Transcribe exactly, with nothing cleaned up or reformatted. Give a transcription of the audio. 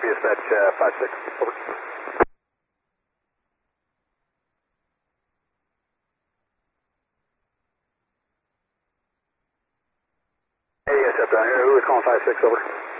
Dispatch uh, five six, over. Hey, yes, up down here. Who is calling five six, over?